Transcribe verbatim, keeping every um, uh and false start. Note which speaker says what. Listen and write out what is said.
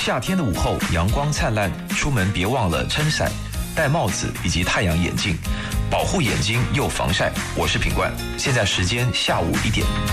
Speaker 1: 夏天的午后，阳光灿烂，出门别忘了撑伞、戴帽子以及太阳眼镜，保护眼睛又防晒。我是品冠，现在时间下午一点。